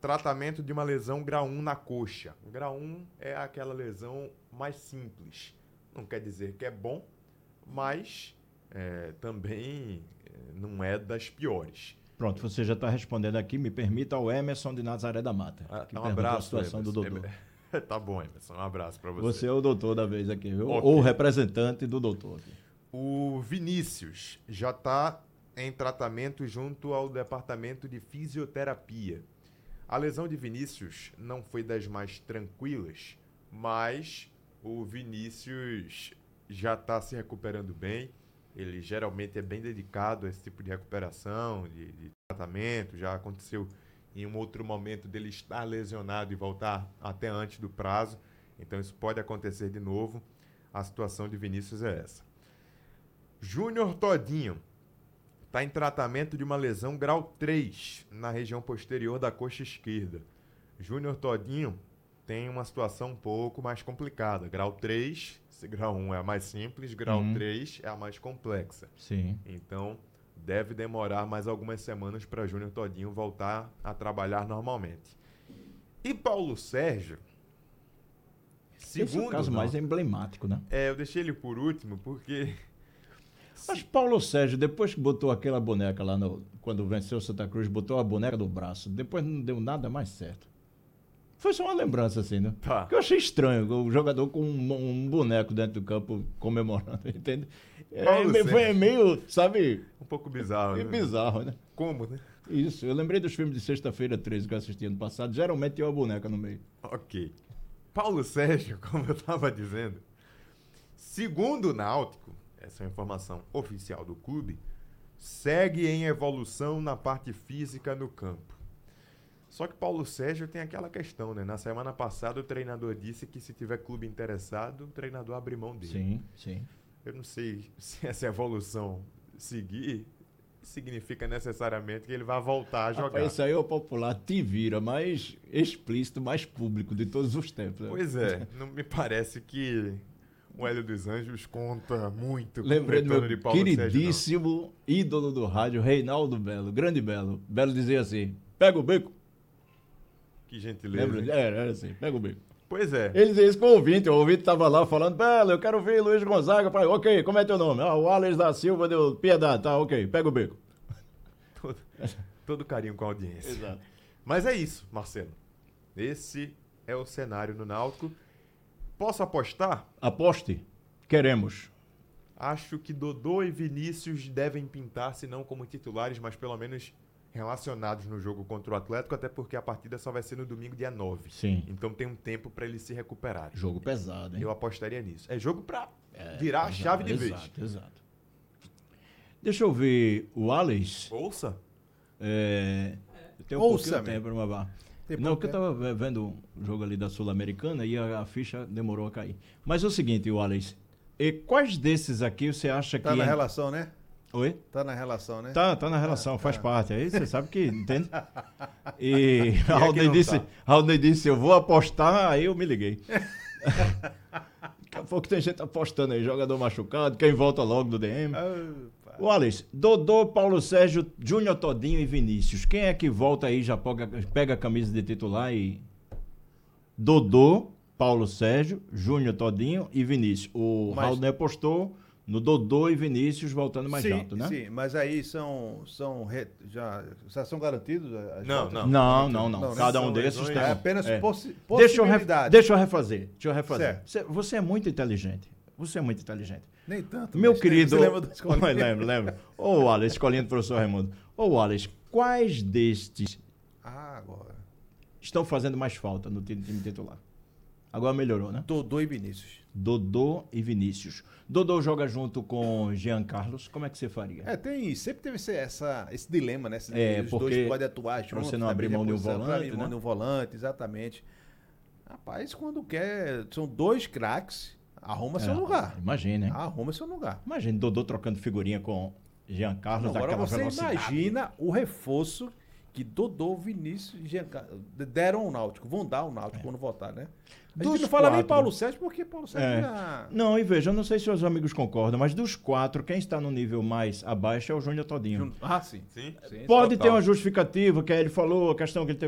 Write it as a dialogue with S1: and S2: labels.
S1: tratamento de uma lesão grau 1 na coxa. O grau 1 é aquela lesão mais simples. Não quer dizer que é bom, mas também não é das piores.
S2: Pronto, você já está respondendo aqui. Me permita ao Emerson de Nazaré da Mata.
S1: Que um abraço, a
S2: situação
S1: Emerson.
S2: do Dodô.
S1: Tá bom, Emerson. Um abraço para você.
S2: Você é o doutor da vez aqui, viu?
S1: Okay.
S2: Ou o representante do doutor aqui.
S1: O Vinícius já está em tratamento junto ao departamento de fisioterapia. A lesão de Vinícius não foi das mais tranquilas, mas o Vinícius já está se recuperando bem. Ele geralmente é bem dedicado a esse tipo de recuperação, de tratamento. Já aconteceu em um outro momento dele estar lesionado e voltar até antes do prazo. Então isso pode acontecer de novo. A situação de Vinícius é essa. Júnior Todinho está em tratamento de uma lesão grau 3 na região posterior da coxa esquerda. Júnior Todinho tem uma situação um pouco mais complicada. Grau 3, esse grau 1 é a mais simples, grau 3 é a mais complexa.
S2: Sim.
S1: Então, deve demorar mais algumas semanas para Júnior Todinho voltar a trabalhar normalmente. E Paulo Sérgio,
S2: esse é o caso mais emblemático, né?
S1: Eu deixei ele por último porque...
S2: Mas Paulo Sérgio, depois que botou aquela boneca lá, quando venceu o Santa Cruz, botou a boneca no braço, depois não deu nada mais certo. Foi só uma lembrança assim, né?
S1: Tá.
S2: Que eu achei estranho, o jogador com um boneco dentro do campo comemorando, entende? Foi meio, sabe?
S1: Um pouco bizarro, né?
S2: Bizarro, né?
S1: Como, né?
S2: Isso, eu lembrei dos filmes de Sexta-feira 13 que eu assisti ano passado, geralmente tinha uma boneca no meio.
S1: Ok. Paulo Sérgio, como eu estava dizendo, segundo o Náutico, essa é a informação oficial do clube, segue em evolução na parte física no campo. Só que Paulo Sérgio tem aquela questão, né? Na semana passada o treinador disse que se tiver clube interessado, o treinador abre mão dele.
S2: Sim, sim.
S1: Eu não sei se essa evolução seguir, significa necessariamente que ele vai voltar a jogar.
S2: Rapaz, isso aí é o popular te vira, mais explícito, mais público de todos os tempos.
S1: Pois é, não me parece que o Hélio dos Anjos conta muito.
S2: Lembrei do meu queridíssimo ídolo do rádio, Reinaldo Belo, grande Belo. Belo dizia assim, pega o beco.
S1: Que gentileza.
S2: Lembra? Era assim, pega o beco.
S1: Pois é.
S2: Ele dizia isso com o ouvinte estava lá falando, Belo, eu quero ver Luiz Gonzaga. Falei, ok, como é teu nome? O Alex da Silva deu Piedade, tá, ok, pega o beco.
S1: Todo carinho com a audiência.
S2: Exato.
S1: Mas é isso, Marcelo. Esse é o cenário no Náutico. Posso apostar?
S2: Aposte. Queremos.
S1: Acho que Dodô e Vinícius devem pintar, se não como titulares, mas pelo menos relacionados no jogo contra o Atlético, até porque a partida só vai ser no domingo, dia 9.
S2: Sim.
S1: Então tem um tempo para eles se recuperarem.
S2: Jogo pesado, hein?
S1: Eu apostaria nisso. É jogo para virar a chave de vez.
S2: Exato. Deixa eu ver o Alex.
S1: Ouça.
S2: Tem um pouquinho de tempo, não, porque eu estava vendo o jogo ali da Sul-Americana e a ficha demorou a cair. Mas é o seguinte, o Alex, quais desses aqui você acha que...
S3: Tá na relação, né?
S2: Oi?
S3: Tá na relação, né?
S2: Tá na relação, faz parte. Aí você sabe que, entende? E Raulney disse, eu vou apostar, aí eu me liguei. Daqui a pouco tem gente apostando aí, jogador machucado, quem volta logo do DM. O Alex, Dodô, Paulo Sérgio, Júnior Todinho e Vinícius. Quem é que volta aí, já pega a camisa de titular e... Dodô, Paulo Sérgio, Júnior Todinho e Vinícius. O Raulney apostou no Dodô e Vinícius voltando mais alto, né?
S3: Sim, mas aí já são garantidos?
S2: Não. Cada um desses tem.
S3: É apenas possibilidade.
S2: Deixa eu refazer.
S3: Certo.
S2: Você é muito inteligente.
S3: Nem tanto.
S2: Meu querido...
S3: Você lembra da escolinha?
S2: Lembro. Ô, Alex, escolinha do professor Raimundo. Ô, Alex, quais destes
S3: agora
S2: estão fazendo mais falta no time titular? Agora melhorou, né?
S3: Dodô e Vinícius.
S2: Dodô joga junto com Jean Carlos. Como é que você faria?
S3: Sempre teve esse dilema, né? Os dois podem atuar juntos.
S2: Você não abrir mão de um volante,
S3: Pra abrir mão de um volante, exatamente. Rapaz, quando quer... São dois craques, arruma seu lugar.
S2: Imagina, hein?
S3: Arruma seu lugar.
S2: Imagina Dodô trocando figurinha com Jean Carlos.
S3: Agora você
S2: velocidade.
S3: Imagina o reforço que Dodô, Vinícius e Jean Carlos deram ao Náutico. Vão dar ao Náutico quando voltar, né? A gente não fala nem Paulo Sérgio, porque Paulo Sérgio já...
S2: Não, e veja, eu não sei se os amigos concordam, mas dos quatro, quem está no nível mais abaixo é o Júnior Todinho.
S3: Sim.
S2: Pode ter uma justificativa, que aí ele falou, a questão que ele teve